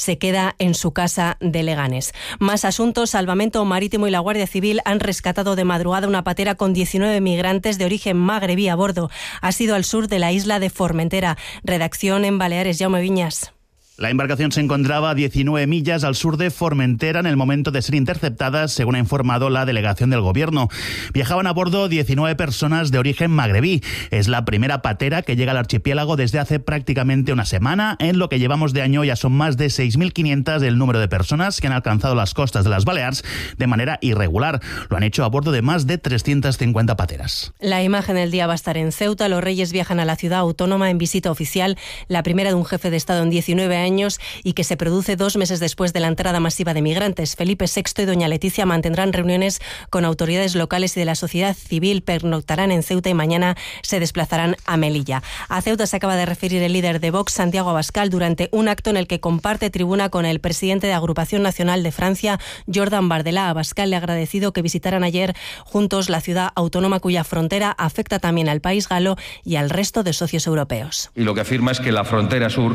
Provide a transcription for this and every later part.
se queda en su casa de Leganés. Más asuntos. Salvamento Marítimo y la Guardia Civil han rescatado de madrugada una patera con 19 migrantes de origen magrebí a bordo. Ha sido al sur de la isla de Formentera. Redacción en Baleares, Jaume Viñas. La embarcación se encontraba a 19 millas al sur de Formentera en el momento de ser interceptadas, según ha informado la delegación del Gobierno. Viajaban a bordo 19 personas de origen magrebí. Es la primera patera que llega al archipiélago desde hace prácticamente una semana. En lo que llevamos de año ya son más de 6.500 el número de personas que han alcanzado las costas de las Baleares de manera irregular. Lo han hecho a bordo de más de 350 pateras. La imagen del día va a estar en Ceuta. Los reyes viajan a la ciudad autónoma en visita oficial, la primera de un jefe de Estado en 19 años y que se produce 2 meses después de la entrada masiva de migrantes. Felipe VI y doña Leticia mantendrán reuniones con autoridades locales y de la sociedad civil, pernoctarán en Ceuta y mañana se desplazarán a Melilla. A Ceuta se acaba de referir el líder de Vox, Santiago Abascal, durante un acto en el que comparte tribuna con el presidente de Agrupación Nacional de Francia, Jordan Bardella. Abascal le ha agradecido que visitaran ayer juntos la ciudad autónoma cuya frontera afecta también al país galo y al resto de socios europeos. Y lo que afirma es que la frontera sur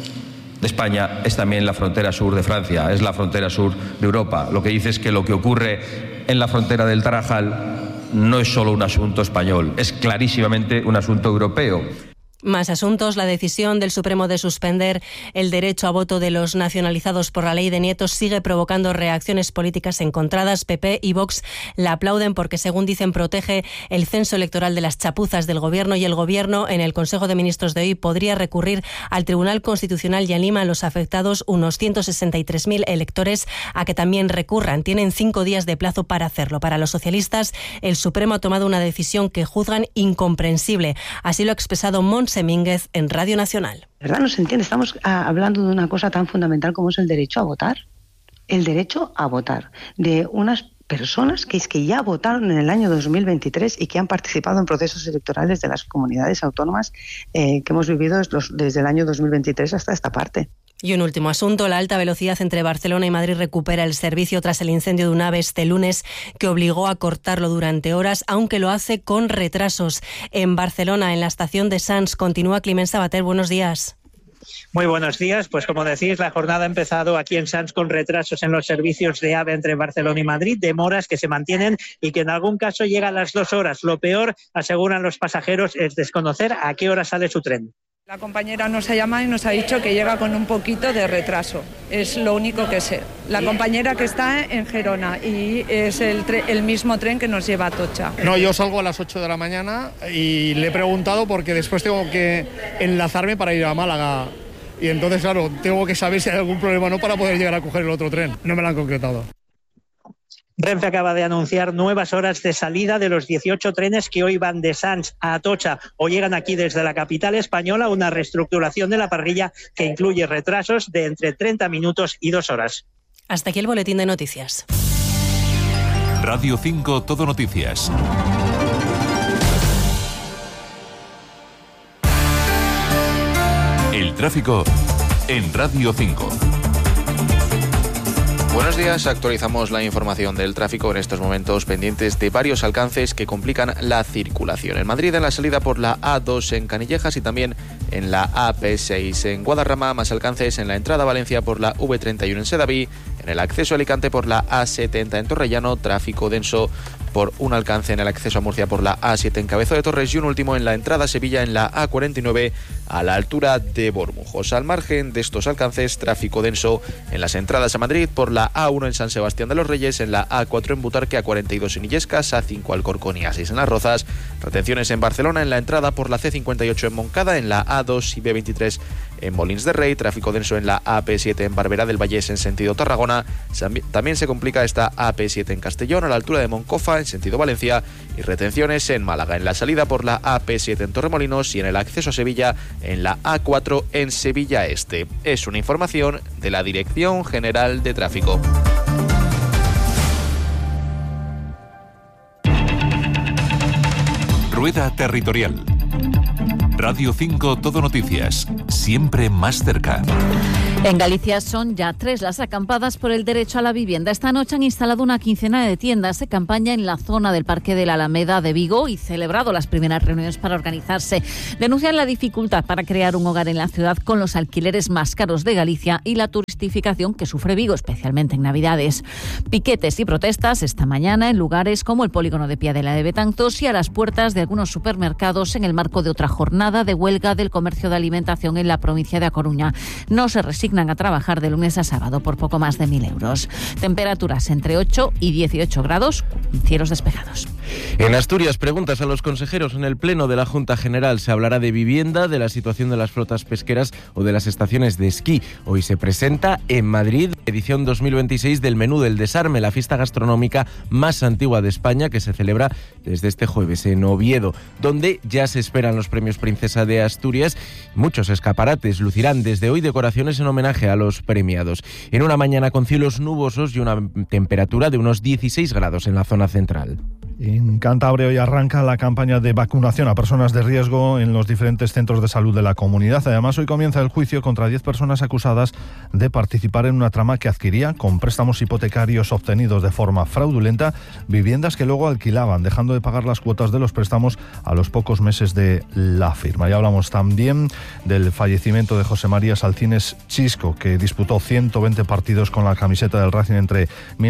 de España es también la frontera sur de Francia, es la frontera sur de Europa. Lo que dice es que lo que ocurre en la frontera del Tarajal no es solo un asunto español, es clarísimamente un asunto europeo. Más asuntos. La decisión del Supremo de suspender el derecho a voto de los nacionalizados por la ley de nietos sigue provocando reacciones políticas encontradas. PP y Vox la aplauden porque, según dicen, protege el censo electoral de las chapuzas del Gobierno, y el Gobierno en el Consejo de Ministros de hoy podría recurrir al Tribunal Constitucional y anima a los afectados, unos 163.000 electores, a que también recurran. Tienen 5 días de plazo para hacerlo. Para los socialistas, el Supremo ha tomado una decisión que juzgan incomprensible. Así lo ha expresado Montse Mínguez en Radio Nacional. ¿Verdad? No se entiende. Estamos hablando de una cosa tan fundamental como es el derecho a votar. El derecho a votar de unas personas que ya votaron en el año 2023 y que han participado en procesos electorales de las comunidades autónomas que hemos vivido desde el año 2023 hasta esta parte. Y un último asunto. La alta velocidad entre Barcelona y Madrid recupera el servicio tras el incendio de un AVE este lunes que obligó a cortarlo durante horas, aunque lo hace con retrasos. En Barcelona, en la estación de Sants, continúa Climent Sabater. Buenos días. Muy buenos días. Pues como decís, la jornada ha empezado aquí en Sants con retrasos en los servicios de AVE entre Barcelona y Madrid, demoras que se mantienen y que en algún caso llegan a las 2 horas. Lo peor, aseguran los pasajeros, es desconocer a qué hora sale su tren. La compañera nos ha llamado y nos ha dicho que llega con un poquito de retraso. Es lo único que sé. La compañera que está en Gerona y es el mismo tren que nos lleva a Atocha. No, yo salgo a las 8 de la mañana y le he preguntado porque después tengo que enlazarme para ir a Málaga. Y entonces, claro, tengo que saber si hay algún problema o no para poder llegar a coger el otro tren. No me lo han concretado. Renfe acaba de anunciar nuevas horas de salida de los 18 trenes que hoy van de Sants a Atocha o llegan aquí desde la capital española, una reestructuración de la parrilla que incluye retrasos de entre 30 minutos y 2 horas. Hasta aquí el boletín de noticias. Radio 5 Todo Noticias. El tráfico en Radio 5. Buenos días, actualizamos la información del tráfico en estos momentos pendientes de varios alcances que complican la circulación. En Madrid, en la salida por la A2 en Canillejas y también en la AP6 en Guadarrama, más alcances en la entrada a Valencia por la V31 en Sedaví, en el acceso a Alicante por la A70 en Torrellano, tráfico denso por un alcance en el acceso a Murcia por la A7 en Cabezo de Torres y un último en la entrada a Sevilla en la A49 a la altura de Bormujos. Al margen de estos alcances, tráfico denso en las entradas a Madrid por la A1 en San Sebastián de los Reyes, en la A4 en Butarque, A42 en Illescas, A5 Alcorcón y A6 en Las Rozas. Retenciones en Barcelona en la entrada por la C58 en Moncada, en la A2 y B23 en Molins de Rey, tráfico denso en la AP7 en Barberá del Vallés en sentido Tarragona. También se complica esta AP7 en Castellón a la altura de Moncofa en sentido Valencia y retenciones en Málaga en la salida por la AP7 en Torremolinos y en el acceso a Sevilla en la A4 en Sevilla Este. Es una información de la Dirección General de Tráfico. Rueda Territorial. Radio 5 Todo Noticias, siempre más cerca. En Galicia son ya 3 las acampadas por el derecho a la vivienda. Esta noche han instalado una quincena de tiendas de campaña en la zona del Parque de la Alameda de Vigo y celebrado las primeras reuniones para organizarse. Denuncian la dificultad para crear un hogar en la ciudad con los alquileres más caros de Galicia y la turisticidad turistificación que sufre Vigo, especialmente en Navidades. Piquetes y protestas esta mañana en lugares como el polígono de Piadela de Betanzos y a las puertas de algunos supermercados en el marco de otra jornada de huelga del comercio de alimentación en la provincia de A Coruña. No se resignan a trabajar de lunes a sábado por poco más de 1.000 euros. Temperaturas entre 8 y 18 grados, cielos despejados. En Asturias, preguntas a los consejeros en el Pleno de la Junta General. Se hablará de vivienda, de la situación de las flotas pesqueras o de las estaciones de esquí. Hoy se presenta en Madrid edición 2026 del Menú del Desarme, la fiesta gastronómica más antigua de España, que se celebra desde este jueves en Oviedo, donde ya se esperan los premios Princesa de Asturias. Muchos escaparates lucirán desde hoy decoraciones en homenaje a los premiados. En una mañana con cielos nubosos y una temperatura de unos 16 grados en la zona central. En Cantabria hoy arranca la campaña de vacunación a personas de riesgo en los diferentes centros de salud de la comunidad. Además, hoy comienza el juicio contra 10 personas acusadas de participar en una trama que adquiría, con préstamos hipotecarios obtenidos de forma fraudulenta, viviendas que luego alquilaban, dejando de pagar las cuotas de los préstamos a los pocos meses de la firma. Ya hablamos también del fallecimiento de José María Salcines Chisco, que disputó 120 partidos con la camiseta del Racing entre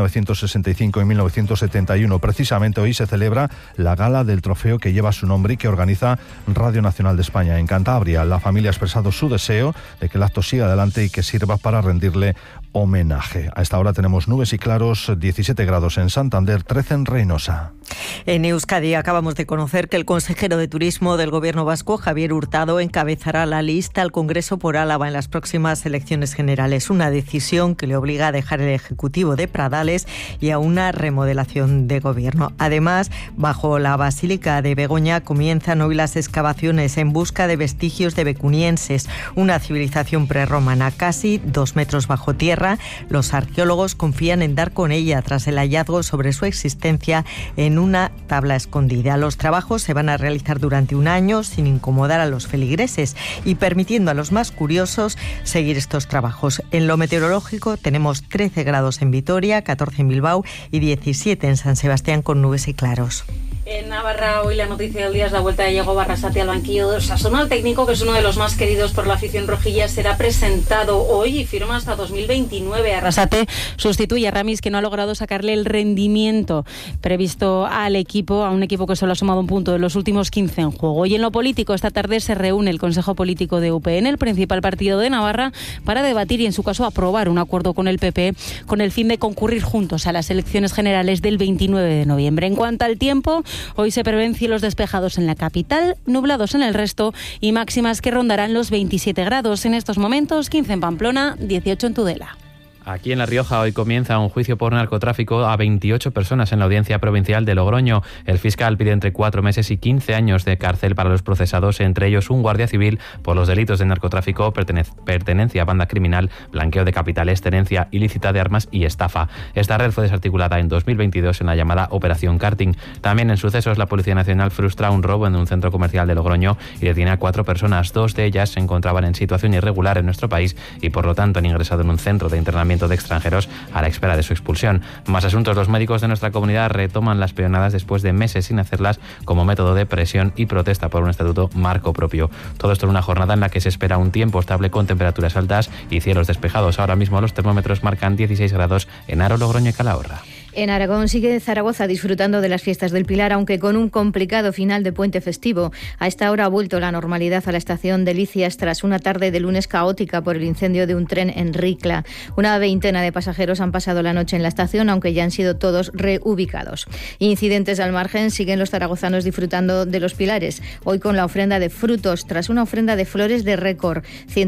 1965 y 1971. Precisamente hoy se celebra la gala del trofeo que lleva su nombre y que organiza Radio Nacional de España. En Cantabria, la familia ha expresado su deseo de que el acto siga adelante y que sirva para rendirle homenaje. A esta hora tenemos nubes y claros, 17 grados en Santander, 13 en Reynosa. En Euskadi acabamos de conocer que el consejero de Turismo del Gobierno vasco, Javier Hurtado, encabezará la lista al Congreso por Álava en las próximas elecciones generales. Una decisión que le obliga a dejar el Ejecutivo de Pradales y a una remodelación de gobierno. Además, bajo la Basílica de Begoña comienzan hoy las excavaciones en busca de vestigios de becunienses, una civilización prerromana casi 2 metros bajo tierra. Los arqueólogos confían en dar con ella tras el hallazgo sobre su existencia en una tabla escondida. Los trabajos se van a realizar durante un año sin incomodar a los feligreses y permitiendo a los más curiosos seguir estos trabajos. En lo meteorológico tenemos 13 grados en Vitoria, 14 en Bilbao y 17 en San Sebastián con nubes y claros. En Navarra hoy la noticia del día es la vuelta de Iago Barrasate al banquillo de Osasuna. El técnico, que es uno de los más queridos por la afición rojilla, será presentado hoy y firma hasta 2029. Arrasate sustituye a Ramis, que no ha logrado sacarle el rendimiento previsto al equipo, a un equipo que solo ha sumado un punto de los últimos 15 en juego. Y en lo político, esta tarde se reúne el Consejo Político de UPN, el principal partido de Navarra, para debatir y en su caso aprobar un acuerdo con el PP con el fin de concurrir juntos a las elecciones generales del 29 de noviembre. En cuanto al tiempo, hoy se prevén cielos despejados en la capital, nublados en el resto y máximas que rondarán los 27 grados. En estos momentos, 15 en Pamplona, 18 en Tudela. Aquí en La Rioja hoy comienza un juicio por narcotráfico a 28 personas en la Audiencia Provincial de Logroño. El fiscal pide entre 4 meses y 15 años de cárcel para los procesados, entre ellos un guardia civil por los delitos de narcotráfico, pertenencia a banda criminal, blanqueo de capitales, tenencia ilícita de armas y estafa. Esta red fue desarticulada en 2022 en la llamada Operación Karting. También en sucesos, la Policía Nacional frustra un robo en un centro comercial de Logroño y detiene a 4 personas. 2 de ellas se encontraban en situación irregular en nuestro país y por lo tanto han ingresado en un centro de internamiento de extranjeros a la espera de su expulsión. Más asuntos: los médicos de nuestra comunidad retoman las peonadas después de meses sin hacerlas como método de presión y protesta por un estatuto marco propio. Todo esto en una jornada en la que se espera un tiempo estable con temperaturas altas y cielos despejados. Ahora mismo los termómetros marcan 16 grados en Aro, Logroño y Calahorra. En Aragón sigue Zaragoza disfrutando de las fiestas del Pilar, aunque con un complicado final de puente festivo. A esta hora ha vuelto la normalidad a la estación de Licias tras una tarde de lunes caótica por el incendio de un tren en Ricla. Una veintena de pasajeros han pasado la noche en la estación, aunque ya han sido todos reubicados. Incidentes al margen, siguen los zaragozanos disfrutando de los Pilares. Hoy con la ofrenda de frutos, tras una ofrenda de flores de récord.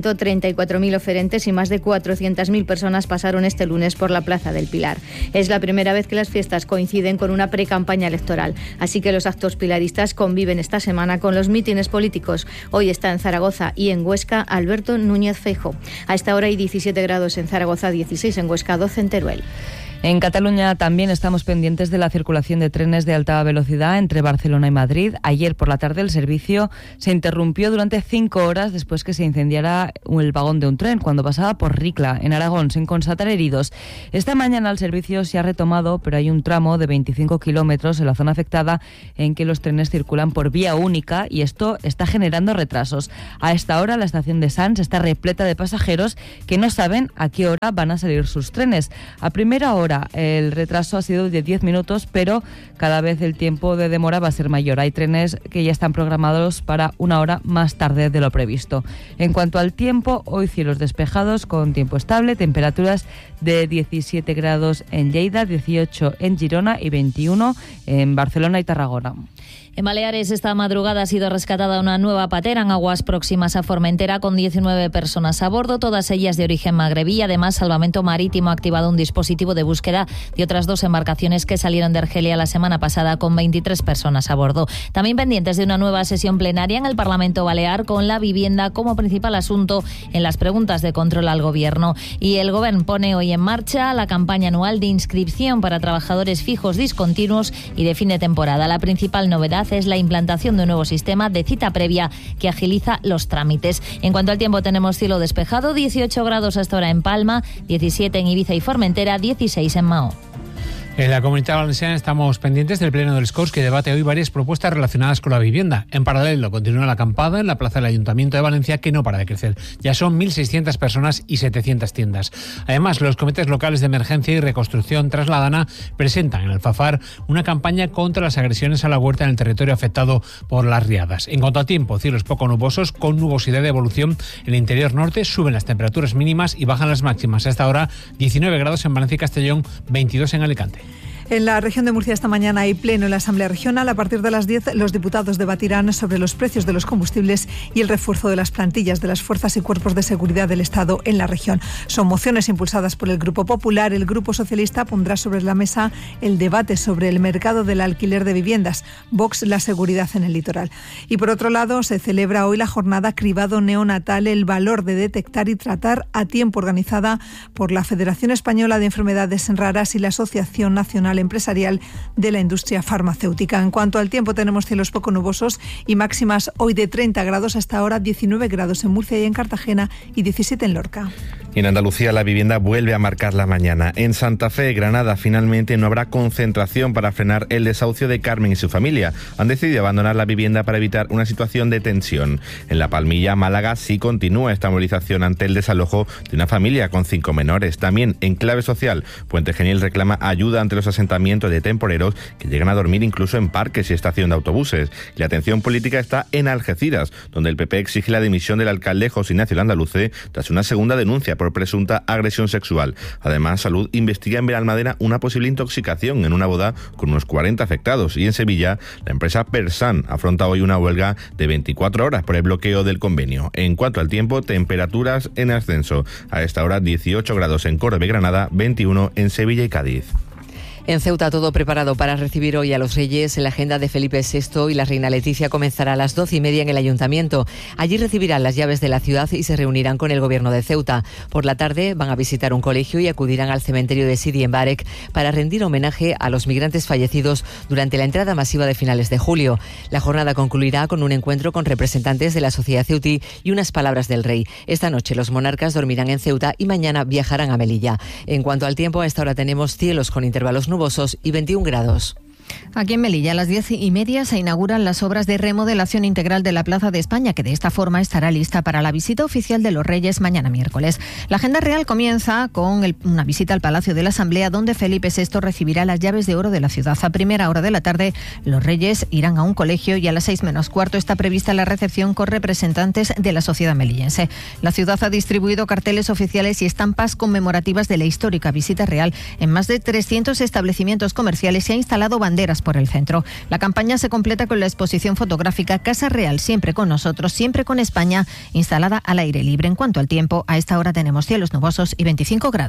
134.000 oferentes y más de 400.000 personas pasaron este lunes por la Plaza del Pilar. Es la primera vez que las fiestas coinciden con una precampaña electoral, así que los actos pilaristas conviven esta semana con los mítines políticos. Hoy está en Zaragoza y en Huesca Alberto Núñez Feijóo. A esta hora hay 17 grados en Zaragoza, 16 en Huesca, 12 en Teruel. En Cataluña también estamos pendientes de la circulación de trenes de alta velocidad entre Barcelona y Madrid. Ayer por la tarde el servicio se interrumpió durante 5 horas después que se incendiara el vagón de un tren cuando pasaba por Ricla, en Aragón, sin constatar heridos. Esta mañana el servicio se ha retomado, pero hay un tramo de 25 kilómetros en la zona afectada en que los trenes circulan por vía única y esto está generando retrasos. A esta hora la estación de Sants está repleta de pasajeros que no saben a qué hora van a salir sus trenes. A primera hora el retraso ha sido de 10 minutos, pero cada vez el tiempo de demora va a ser mayor. Hay trenes que ya están programados para 1 hora más tarde de lo previsto. En cuanto al tiempo, hoy cielos despejados con tiempo estable, temperaturas de 17 grados en Lleida, 18 en Girona y 21 en Barcelona y Tarragona. En Baleares esta madrugada ha sido rescatada una nueva patera en aguas próximas a Formentera con 19 personas a bordo, todas ellas de origen magrebí. Además, Salvamento Marítimo ha activado un dispositivo de búsqueda de otras 2 embarcaciones que salieron de Argelia la semana pasada con 23 personas a bordo. También pendientes de una nueva sesión plenaria en el Parlamento Balear con la vivienda como principal asunto en las preguntas de control al Gobierno. Y el Gobierno pone hoy en marcha la campaña anual de inscripción para trabajadores fijos discontinuos y de fin de temporada. La principal novedad es la implantación de un nuevo sistema de cita previa que agiliza los trámites. En cuanto al tiempo, tenemos cielo despejado, 18 grados hasta ahora en Palma, 17 en Ibiza y Formentera, 16 en Mahó. En la Comunidad Valenciana estamos pendientes del Pleno del SCOS que debate hoy varias propuestas relacionadas con la vivienda. En paralelo, continúa la acampada en la plaza del Ayuntamiento de Valencia que no para de crecer. Ya son 1.600 personas y 700 tiendas. Además, los comités locales de emergencia y reconstrucción Trasladana presentan en el Fafar una campaña contra las agresiones a la huerta en el territorio afectado por las riadas. En cuanto a tiempo, cielos poco nubosos con nubosidad de evolución en el interior norte, suben las temperaturas mínimas y bajan las máximas. Hasta ahora 19 grados en Valencia y Castellón, 22 en Alicante. En la región de Murcia esta mañana hay pleno en la Asamblea Regional. A partir de las 10 los diputados debatirán sobre los precios de los combustibles y el refuerzo de las plantillas de las fuerzas y cuerpos de seguridad del Estado en la región. Son mociones impulsadas por el Grupo Popular. El Grupo Socialista pondrá sobre la mesa el debate sobre el mercado del alquiler de viviendas. Vox, la seguridad en el litoral. Y por otro lado, se celebra hoy la jornada Cribado Neonatal, el valor de detectar y tratar a tiempo, organizada por la Federación Española de Enfermedades Raras y la Asociación Nacional Empresarial de la Industria Farmacéutica. En cuanto al tiempo, tenemos cielos poco nubosos y máximas hoy de 30 grados hasta ahora, 19 grados en Murcia y en Cartagena y 17 en Lorca. En Andalucía la vivienda vuelve a marcar la mañana. En Santa Fe, Granada, finalmente no habrá concentración para frenar el desahucio de Carmen y su familia. Han decidido abandonar la vivienda para evitar una situación de tensión. En La Palmilla, Málaga, sí continúa esta movilización ante el desalojo de una familia con 5 menores. También en clave social, Puente Genil reclama ayuda ante los asentamientos de temporeros que llegan a dormir incluso en parques y estación de autobuses. Y la atención política está en Algeciras, donde el PP exige la dimisión del alcalde José Ignacio Landaluce tras una segunda denuncia por presunta agresión sexual. Además, Salud investiga en Benalmádena una posible intoxicación en una boda con unos 40 afectados. Y en Sevilla, la empresa Persan afronta hoy una huelga de 24 horas por el bloqueo del convenio. En cuanto al tiempo, temperaturas en ascenso. A esta hora 18 grados en Córdoba y Granada, 21 en Sevilla y Cádiz. En Ceuta todo preparado para recibir hoy a los Reyes. La agenda de Felipe VI y la reina Leticia comenzará a las 12:30 en el Ayuntamiento. Allí recibirán las llaves de la ciudad y se reunirán con el Gobierno de Ceuta. Por la tarde van a visitar un colegio y acudirán al cementerio de Sidi en Barek para rendir homenaje a los migrantes fallecidos durante la entrada masiva de finales de julio. La jornada concluirá con un encuentro con representantes de la sociedad ceutí y unas palabras del rey. Esta noche los monarcas dormirán en Ceuta y mañana viajarán a Melilla. En cuanto al tiempo, a esta hora tenemos cielos con intervalos nubosos y 21 grados. Aquí en Melilla, a las 10:30 se inauguran las obras de remodelación integral de la Plaza de España, que de esta forma estará lista para la visita oficial de los Reyes mañana miércoles. La agenda real comienza con una visita al Palacio de la Asamblea, donde Felipe VI recibirá las llaves de oro de la ciudad. A primera hora de la tarde, los Reyes irán a un colegio y a las 6:15 está prevista la recepción con representantes de la sociedad melillense. La ciudad ha distribuido carteles oficiales y estampas conmemorativas de la histórica visita real en más de 300 establecimientos comerciales y ha instalado banderas por el centro. La campaña se completa con la exposición fotográfica Casa Real, siempre con nosotros, siempre con España, instalada al aire libre. En cuanto al tiempo, a esta hora tenemos cielos nubosos y 25 grados.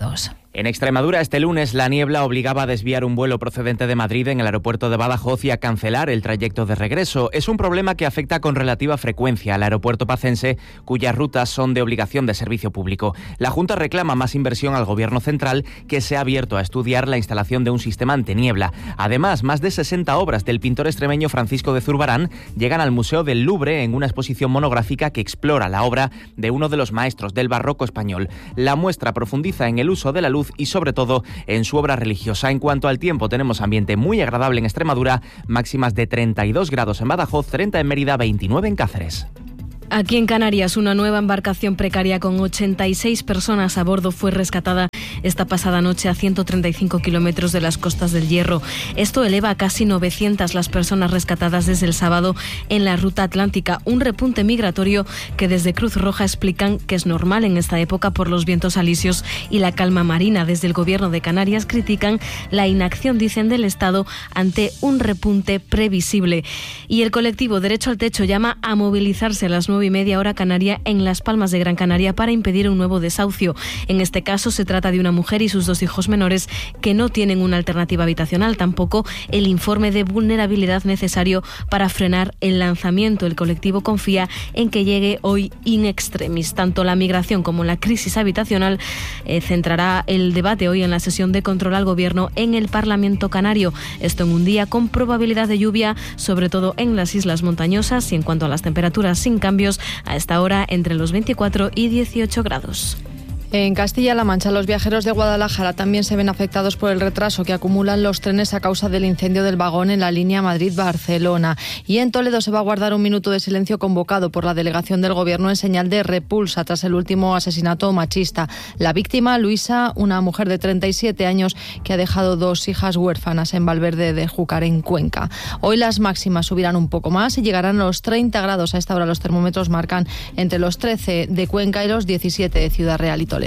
En Extremadura, este lunes, la niebla obligaba a desviar un vuelo procedente de Madrid en el aeropuerto de Badajoz y a cancelar el trayecto de regreso. Es un problema que afecta con relativa frecuencia al aeropuerto pacense, cuyas rutas son de obligación de servicio público. La Junta reclama más inversión al Gobierno central, que se ha abierto a estudiar la instalación de un sistema anteniebla. Además, más de 60 obras del pintor extremeño Francisco de Zurbarán llegan al Museo del Louvre en una exposición monográfica que explora la obra de uno de los maestros del barroco español. La muestra profundiza en el uso de la luz y sobre todo en su obra religiosa. En cuanto al tiempo, tenemos ambiente muy agradable en Extremadura, máximas de 32 grados en Badajoz, 30 en Mérida, 29 en Cáceres. Aquí en Canarias, una nueva embarcación precaria con 86 personas a bordo fue rescatada esta pasada noche a 135 kilómetros de las costas del Hierro. Esto eleva a casi 900 las personas rescatadas desde el sábado en la ruta atlántica, un repunte migratorio que desde Cruz Roja explican que es normal en esta época por los vientos alisios y la calma marina. Desde el Gobierno de Canarias critican la inacción, dicen, del Estado ante un repunte previsible. Y el colectivo Derecho al Techo llama a movilizarse a las 9:30 hora canaria en Las Palmas de Gran Canaria para impedir un nuevo desahucio. En este caso se trata de una mujer y sus 2 hijos menores que no tienen una alternativa habitacional, tampoco el informe de vulnerabilidad necesario para frenar el lanzamiento. El colectivo confía en que llegue hoy in extremis. Tanto la migración como la crisis habitacional centrará el debate hoy en la sesión de control al Gobierno en el Parlamento Canario. Esto en un día con probabilidad de lluvia, sobre todo en las islas montañosas, y en cuanto a las temperaturas, sin cambios a esta hora entre los 24 y 18 grados. En Castilla-La Mancha, los viajeros de Guadalajara también se ven afectados por el retraso que acumulan los trenes a causa del incendio del vagón en la línea Madrid-Barcelona. Y en Toledo se va a guardar un minuto de silencio convocado por la delegación del Gobierno en señal de repulsa tras el último asesinato machista. La víctima, Luisa, una mujer de 37 años que ha dejado 2 hijas huérfanas en Valverde de Júcar, en Cuenca. Hoy las máximas subirán un poco más y llegarán a los 30 grados. A esta hora los termómetros marcan entre los 13 de Cuenca y los 17 de Ciudad Real y Toledo.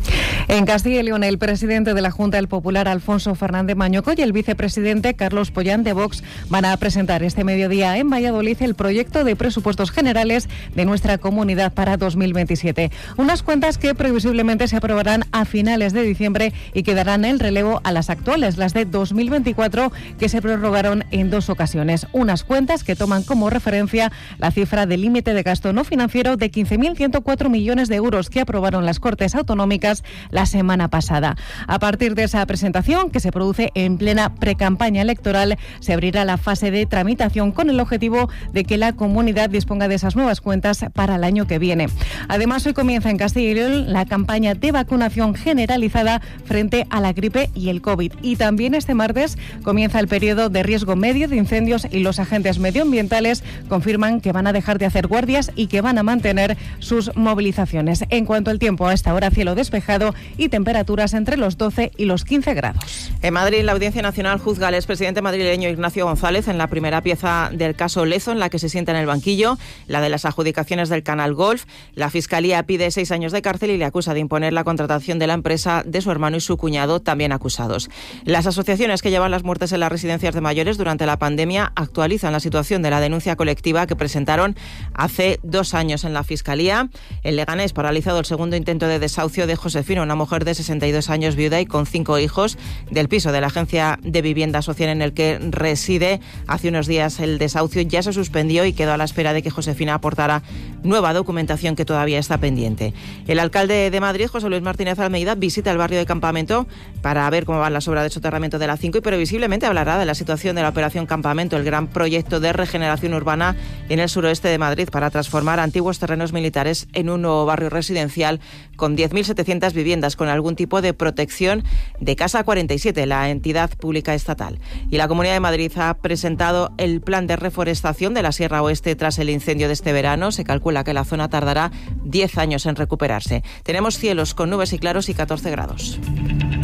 En Castilla y León, el presidente de la Junta del Popular, Alfonso Fernández Mañoco, y el vicepresidente, Carlos Pollán, de Vox, van a presentar este mediodía en Valladolid el proyecto de presupuestos generales de nuestra comunidad para 2027. Unas cuentas que previsiblemente se aprobarán a finales de diciembre y que darán el relevo a las actuales, las de 2024, que se prorrogaron en 2 ocasiones. Unas cuentas que toman como referencia la cifra del límite de gasto no financiero de 15.104 millones de euros que aprobaron las Cortes Autonómicas la semana pasada. A partir de esa presentación, que se produce en plena precampaña electoral, se abrirá la fase de tramitación con el objetivo de que la comunidad disponga de esas nuevas cuentas para el año que viene. Además, hoy comienza en Castilla y León la campaña de vacunación generalizada frente a la gripe y el COVID. Y también este martes comienza el periodo de riesgo medio de incendios y los agentes medioambientales confirman que van a dejar de hacer guardias y que van a mantener sus movilizaciones. En cuanto al tiempo, a esta hora cielo despejado y temperaturas entre los 12 y los 15 grados. En Madrid, la Audiencia Nacional juzga al expresidente madrileño Ignacio González en la primera pieza del caso Lezo, en la que se sienta en el banquillo, la de las adjudicaciones del Canal Golf. La Fiscalía pide 6 años de cárcel y le acusa de imponer la contratación de la empresa de su hermano y su cuñado, también acusados. Las asociaciones que llevan las muertes en las residencias de mayores durante la pandemia actualizan la situación de la denuncia colectiva que presentaron hace 2 años en la Fiscalía. En Leganés, paralizado el segundo intento de desahucio de Josefina, una mujer de 62 años, viuda y con 5 hijos, del piso de la Agencia de Vivienda Social en el que reside. Hace unos días el desahucio ya se suspendió y quedó a la espera de que Josefina aportara nueva documentación que todavía está pendiente. El alcalde de Madrid, José Luis Martínez Almeida, visita el barrio de Campamento para ver cómo van las obras de soterramiento de la 5 y previsiblemente hablará de la situación de la Operación Campamento, el gran proyecto de regeneración urbana en el suroeste de Madrid para transformar antiguos terrenos militares en un nuevo barrio residencial con 10.700 viviendas con algún tipo de protección de Casa 47, la entidad pública estatal. Y la Comunidad de Madrid ha presentado el plan de reforestación de la Sierra Oeste tras el incendio de este verano. Se calcula que la zona tardará 10 años en recuperarse. Tenemos cielos con nubes y claros y 14 grados.